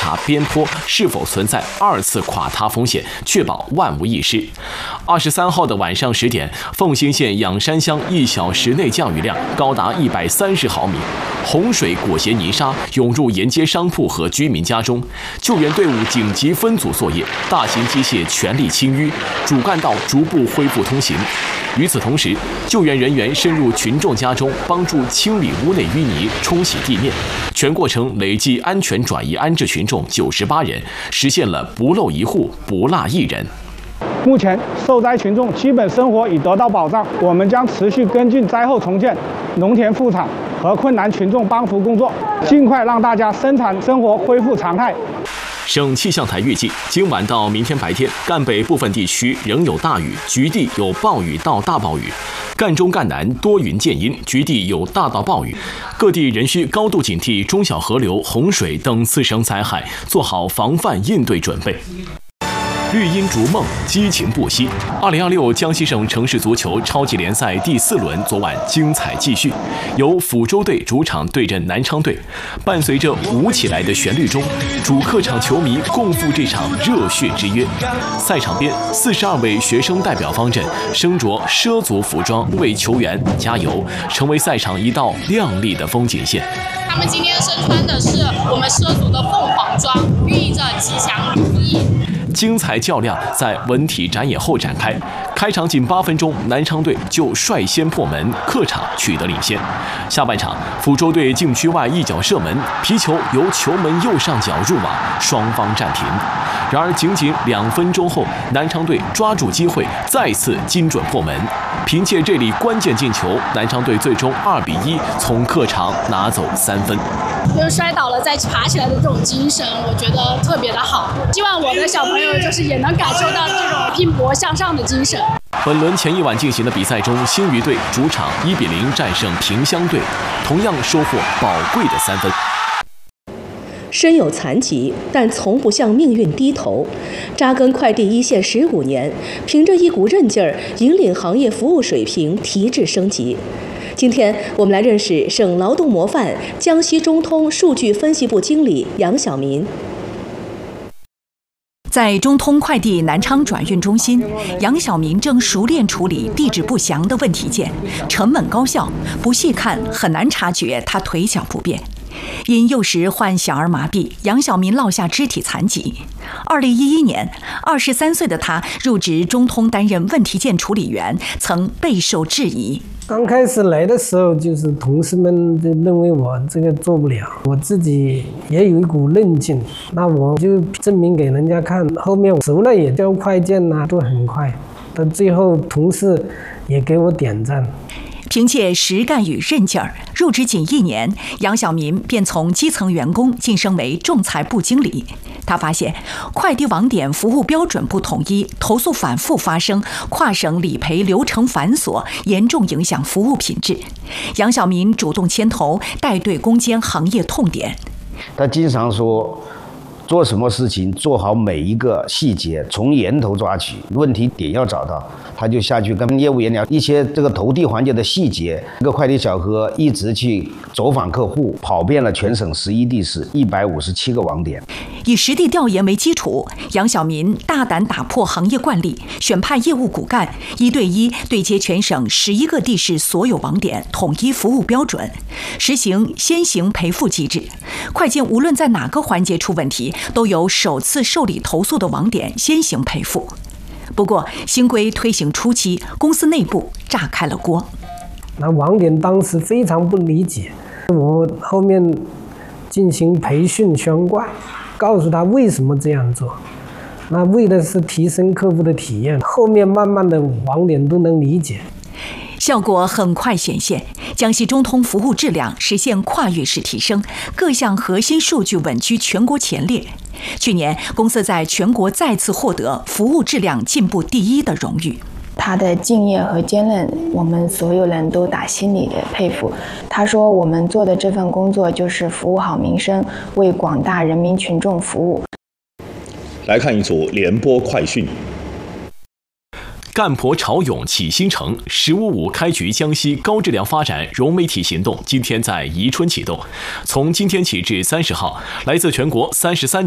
查边坡是否存在2次垮塌风险，确保万无一失。23号的晚上10点，凤新县仰山乡1小时内降雨量高达130毫米，洪水裹挟泥沙涌入沿街商铺和居民家中，救援队伍紧急分组作业，大型机械全力清淤，主干道逐步恢复通行。与此同时，救援人员深入群众家中，帮助清理屋内淤泥，冲洗地面。全过程累计安全转移安置群众98人，实现了不漏一户、不落一人。 目前受灾群众基本生活已得到保障，我们将持续跟进灾后重建、农田复产和困难群众帮扶工作，尽快让大家生产生活恢复常态。 省气象台预计，今晚到明天白天，赣北部分地区仍有大雨，局地有暴雨到大暴雨；赣中、赣南多云见阴，局地有大到暴雨。各地仍需高度警惕中小河流、洪水等次生灾害，做好防范应对准备。绿茵逐梦，激情不息。2026江西省城市足球超级联赛第4轮昨晚精彩继续，由抚州队主场对阵南昌队。伴随着舞起来的旋律中，主客场球迷共赴这场热血之约。赛场边，42位学生代表方阵，身着畲族服装为球员加油，成为赛场一道亮丽的风景线。 他们今天身穿的是我们畲族的凤凰装，寓意着吉祥如意。 精彩较量在文体展演后展开，开场仅8分钟，南昌队就率先破门，客场取得领先。下半场，抚州队禁区外一脚射门，皮球由球门右上角入网，双方战平。然而，仅2分钟后，南昌队抓住机会，再次精准破门。凭借这里关键进球，南昌队最终2-1从客场拿走3分。 就是摔倒了再爬起来的这种精神，我觉得特别的好。希望我的小朋友就是也能感受到这种拼搏向上的精神。 本轮前一晚进行的比赛中，新余队主场1-0战胜萍乡队，同样收获宝贵的3分。 身有残疾，但从不向命运低头。扎根快递一线15年，凭着一股韧劲儿，引领行业服务水平提质升级。今天我们来认识省劳动模范、江西中通数据分析部经理杨晓民。 在中通快递南昌转运中心，杨晓民正熟练处理地址不详的问题件，沉稳高效，不细看很难察觉他腿脚不便。因幼时患小儿麻痹，杨晓民落下肢体残疾。2011年，23岁的他入职中通担任问题件处理员，曾备受质疑。 刚开始来的时候，就是同事们就认为我这个做不了，我自己也有一股韧劲，那我就证明给人家看。后面熟了也交快件呐，都很快。到最后，同事也给我点赞。 凭借实干与韧劲儿，入职仅1年，杨晓民便从基层员工晋升为仲裁部经理。他发现快递网点服务标准不统一，投诉反复发生，跨省理赔流程繁琐，严重影响服务品质。杨晓民主动牵头，带队攻坚行业痛点。 他经常说，做什么事情做好每一个细节，从源头抓取，问题点要找到，他就下去跟业务员聊一些这个投递环节的细节。这个快递小哥一直去走访客户，跑遍了全省11地市157个网点。 以实地调研为基础，杨晓民大胆打破行业惯例，选派业务骨干1对1对接全省11个地市所有网点，统一服务标准，实行先行赔付机制。快件无论在哪个环节出问题，都由首次受理投诉的网点先行赔付。不过，新规推行初期，公司内部炸开了锅。 那网点当时非常不理解，我后面进行培训宣贯，告诉他为什么这样做。那为的是提升客户的体验，后面慢慢的网点都能理解。 效果很快显现，江西中通服务质量实现跨越式提升，各项核心数据稳居全国前列。去年，公司在全国再次获得服务质量进步第1的荣誉。 他的敬业和坚韧，我们所有人都打心里的佩服。他说，我们做的这份工作就是服务好民生，为广大人民群众服务。 来看一组联播快讯。 干婆潮涌启新城，“15+5”开局江西高质量发展融媒体行动今天在宜春启动。从今天起至30号，来自全国33